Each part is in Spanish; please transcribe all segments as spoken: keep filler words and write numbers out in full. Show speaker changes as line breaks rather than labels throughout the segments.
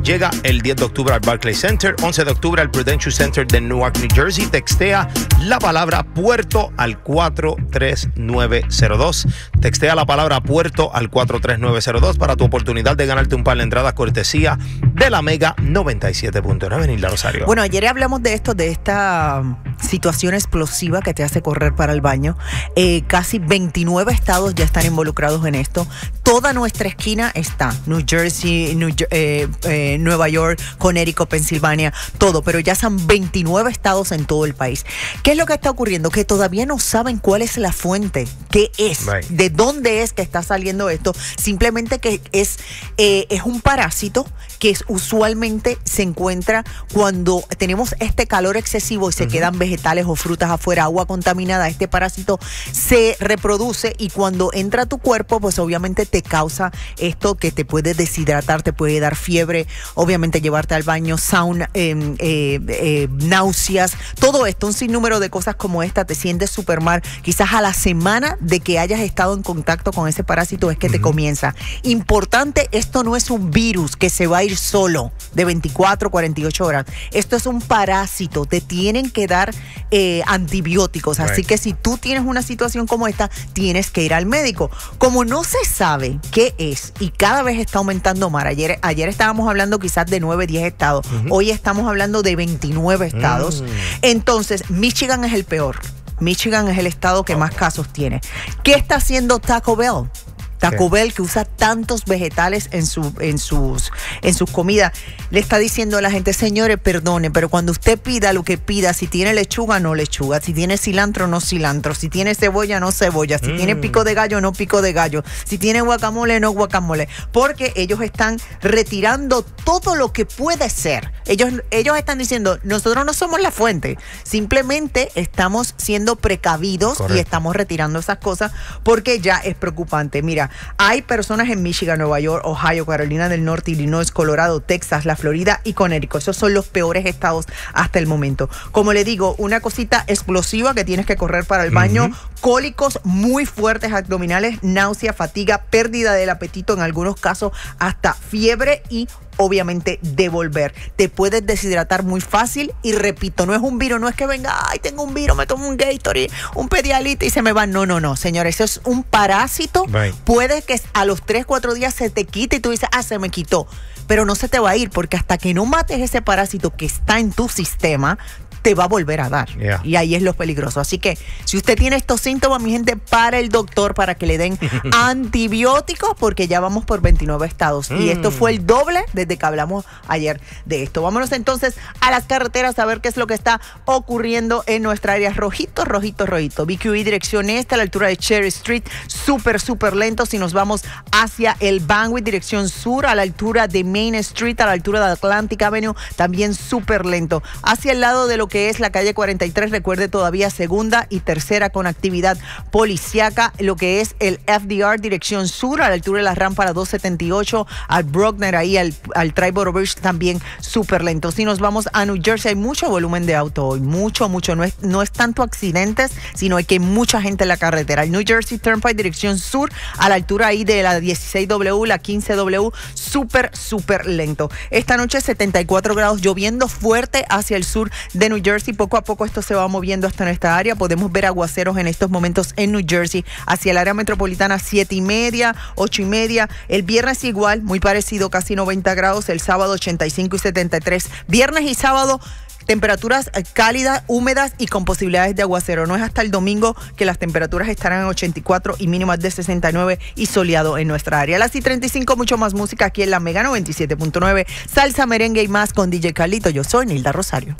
llega el diez de octubre al Barclays Center, once de octubre al Prudential Center de Newark, New Jersey. Textea la palabra puerto al cuatro tres nueve cero dos. Textea la palabra puerto al cuatro tres nueve cero dos para tu oportunidad de ganarte un par de entradas cortesía de la Mega noventa y siete punto nueve. Nilda Rosario.
Bueno, ayer hablamos de esto, de esta situación explosiva que te hace correr para el baño. Eh, casi veintinueve estados ya están involucrados en esto. Toda nuestra esquina está. New Jersey, New, eh, eh, Nueva York, Connecticut, Pensilvania, todo. Pero ya son veintinueve estados en todo el país. ¿Qué es lo que está ocurriendo? Que todavía no saben cuál es la fuente, qué es, right. de dónde es que está saliendo esto. Simplemente que es, eh, es un parásito que es, usualmente se encuentra cuando tenemos este calor excesivo y se uh-huh. quedan vegetales o frutas afuera, agua contaminada. Este parásito se reproduce y cuando entra a tu cuerpo, pues obviamente te causa esto que te puede deshidratar, te puede dar fiebre, obviamente llevarte al baño, sauna, eh, eh, eh, náuseas, todo esto, un sinnúmero de cosas como esta, te sientes súper mal. Quizás a la semana de que hayas estado en contacto con ese parásito es que uh-huh. te comienza. Importante, esto no es un virus que se va a ir solo de veinticuatro, cuarenta y ocho horas. Esto es un parásito, te tienen que dar eh, antibióticos, así right. que si tú tienes una situación como esta, tienes que ir al médico. Como no se sabe qué es y cada vez está aumentando más, ayer, ayer estábamos hablando quizás de nueve, diez estados, uh-huh. hoy estamos hablando de veintinueve estados, uh-huh. entonces Michigan es el peor. Michigan es el estado que más casos tiene. ¿Qué está haciendo Taco Bell? Taco Bell, que usa tantos vegetales en, su, en, sus, en sus comidas, le está diciendo a la gente, señores, perdone, pero cuando usted pida lo que pida, si tiene lechuga, no lechuga, si tiene cilantro, no cilantro, si tiene cebolla, no cebolla, si mm. tiene pico de gallo, no pico de gallo, si tiene guacamole, no guacamole, porque ellos están retirando todo lo que puede ser. Ellos, ellos están diciendo, nosotros no somos la fuente, simplemente estamos siendo precavidos. Correcto. Y estamos retirando esas cosas porque ya es preocupante. Mira, hay personas en Michigan, Nueva York, Ohio, Carolina del Norte, Illinois, Colorado, Texas, la Florida y Connecticut. Esos son los peores estados hasta el momento. Como le digo, una cosita explosiva que tienes que correr para el baño, uh-huh. cólicos muy fuertes abdominales, náusea, fatiga, pérdida del apetito, en algunos casos hasta fiebre y obviamente devolver. Te puedes deshidratar muy fácil y repito, no es un virus, no es que venga, ay, tengo un virus, me tomo un Gatorade, un Pedialyte y se me va. No, no, no, señores, eso es un parásito. Right. Puede que a los tres, cuatro días se te quite y tú dices, ah, se me quitó. Pero no se te va a ir porque hasta que no mates ese parásito que está en tu sistema, te va a volver a dar. Yeah. Y ahí es lo peligroso. Así que si usted tiene estos síntomas, mi gente, para el doctor para que le den antibióticos porque ya vamos por veintinueve estados. Mm. Y esto fue el doble desde que hablamos ayer de esto. Vámonos entonces a las carreteras a ver qué es lo que está ocurriendo en nuestra área. Rojito, rojito, rojito. B Q E dirección este a la altura de Cherry Street. Súper, súper lento. Si nos vamos hacia el Banway dirección sur a la altura de Main Street, a la altura de Atlantic Avenue, también súper lento. Hacia el lado de lo que que es la calle cuarenta y tres, recuerde todavía segunda y tercera con actividad policíaca, lo que es el F D R dirección sur a la altura de la rampa a la dos setenta y ocho, al Bruckner ahí al, al Triborough Bridge también súper lento. Si nos vamos a New Jersey hay mucho volumen de auto hoy, mucho, mucho, no es, no es tanto accidentes, sino hay que mucha gente en la carretera. El New Jersey Turnpike dirección sur a la altura ahí de la dieciséis W, la quince W, súper, súper lento. Esta noche setenta y cuatro grados, lloviendo fuerte hacia el sur de New Jersey. Poco a poco esto se va moviendo hasta nuestra área. Podemos ver aguaceros en estos momentos en New Jersey hacia el área metropolitana, siete y media, ocho y media. El viernes igual, muy parecido, casi noventa grados. El sábado ochenta y cinco y setenta y tres. Viernes y sábado temperaturas cálidas, húmedas y con posibilidades de aguacero. No es hasta el domingo que las temperaturas estarán en ochenta y cuatro y mínimas de sesenta y nueve y soleado en nuestra área. A las treinta y cinco, mucho más música aquí en la Mega noventa y siete punto nueve. Salsa, merengue y más con D J Carlito. Yo soy Nilda Rosario.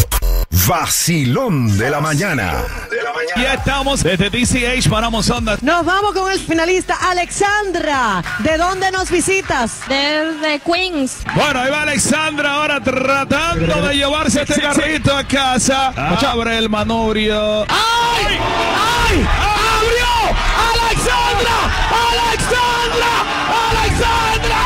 Vacilón de la mañana.
Ya estamos desde D C H, paramos ondas.
Nos vamos con el finalista Alexandra. ¿De dónde nos visitas?
Desde Queens.
Bueno, ahí va Alexandra ahora tratando de llevarse este carrito a casa. Ah. Abre el manubrio.
¡Ay! ¡Ay! ¡Abrió! ¡Alexandra! ¡Alexandra! ¡Alexandra!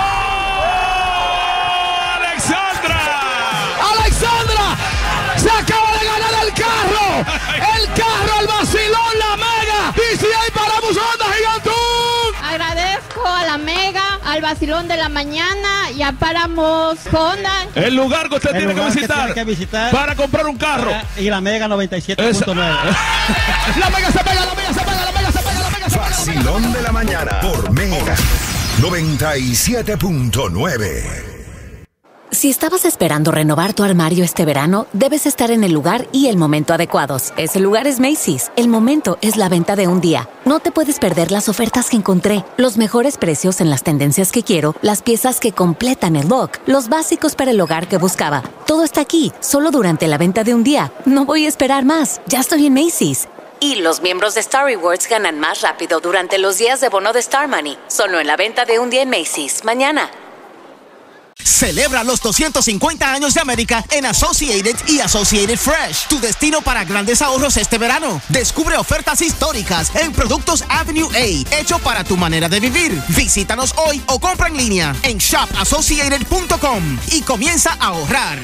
¡Oh! ¡Alexandra!
¡Alexandra! ¡Se acaba de ganar el carro! ¡El carro, el vacilón, la Mega! D C A, paramos onda, gigantón.
Agradezco a la Mega, al vacilón de la mañana, ya paramos Honda.
El lugar que usted
El
tiene que,
lugar que
visitar
tiene que visitar
para comprar un carro.
Y la Mega noventa y siete punto nueve.
La Mega se pega, la Mega se pega, la Mega se pega, la Mega se pega.
Vacilón de la mañana por Mega noventa y siete punto nueve.
Si estabas esperando renovar tu armario este verano, debes estar en el lugar y el momento adecuados. Ese lugar es Macy's. El momento es la venta de un día. No te puedes perder las ofertas que encontré, los mejores precios en las tendencias que quiero, las piezas que completan el look, los básicos para el hogar que buscaba. Todo está aquí, solo durante la venta de un día. No voy a esperar más. Ya estoy en Macy's. Y los miembros de Star Rewards ganan más rápido durante los días de bono de Star Money. Solo en la venta de un día en Macy's. Mañana.
Celebra los doscientos cincuenta años de América en Associated y Associated Fresh, tu destino para grandes ahorros este verano. Descubre ofertas históricas en productos Avenue A, hecho para tu manera de vivir. Visítanos hoy o compra en línea en shop associated punto com y comienza a ahorrar.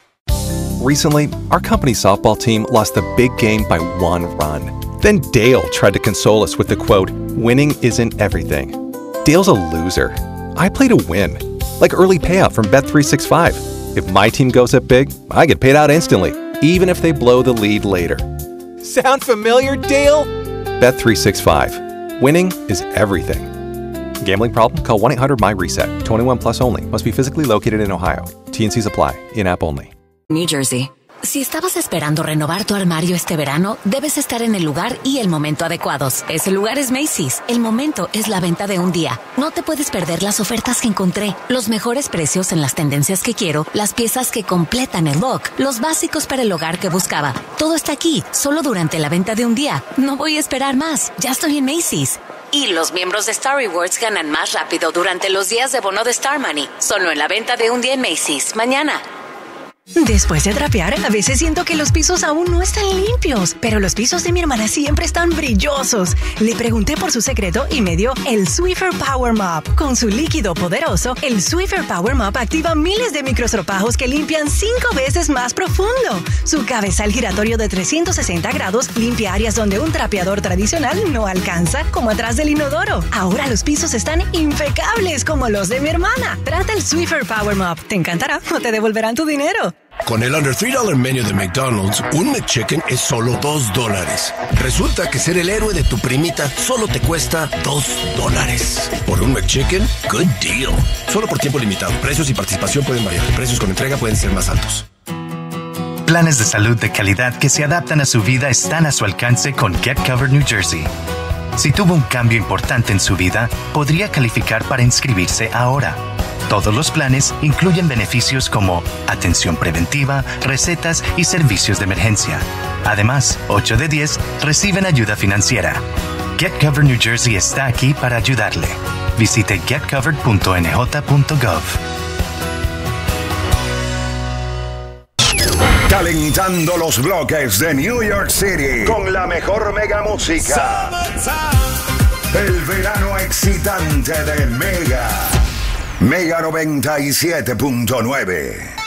Recently, our company's softball team lost the big game by one run. Then Dale tried to console us with the quote, "Winning isn't everything." Dale's a loser. I play to win. Like early payout from Bet three sixty-five. If my team goes up big, I get paid out instantly, even if they blow the lead later. Sound familiar, Dale? Bet three sixty-five. Winning is everything. Gambling problem? Call one eight hundred my reset. twenty-one plus only. Must be physically located in Ohio. T and C's apply. In-app only.
New Jersey. Si estabas esperando renovar tu armario este verano, debes estar en el lugar y el momento adecuados. Ese lugar es Macy's. El momento es la venta de un día. No te puedes perder las ofertas que encontré, los mejores precios en las tendencias que quiero, las piezas que completan el look, los básicos para el hogar que buscaba. Todo está aquí, solo durante la venta de un día. No voy a esperar más. Ya estoy en Macy's. Y los miembros de Star Rewards ganan más rápido durante los días de bono de Star Money. Solo en la venta de un día en Macy's. Mañana.
Después de trapear, a veces siento que los pisos aún no están limpios, pero los pisos de mi hermana siempre están brillosos. Le pregunté por su secreto y me dio el Swiffer Power Mop. Con su líquido poderoso, el Swiffer Power Mop activa miles de microestropajos que limpian cinco veces más profundo. Su cabezal giratorio de trescientos sesenta grados limpia áreas donde un trapeador tradicional no alcanza, como atrás del inodoro. Ahora los pisos están impecables como los de mi hermana. Trata el Swiffer Power Mop. Te encantará o te devolverán tu dinero.
Con el Under tres dólares Menu de McDonald's, un McChicken es solo dos dólares. Resulta que ser el héroe de tu primita solo te cuesta dos dólares. Por un McChicken, good deal. Solo por tiempo limitado. Precios y participación pueden variar. Precios con entrega pueden ser más altos.
Planes de salud de calidad que se adaptan a su vida están a su alcance con Get Covered New Jersey. Si tuvo un cambio importante en su vida, podría calificar para inscribirse ahora. Todos los planes incluyen beneficios como atención preventiva, recetas y servicios de emergencia. Además, ocho de diez reciben ayuda financiera. Get Covered New Jersey está aquí para ayudarle. Visite get covered punto n j punto gov.
Calentando los bloques de New York City con la mejor mega música. El verano excitante de Mega. Mega noventa y siete punto nueve.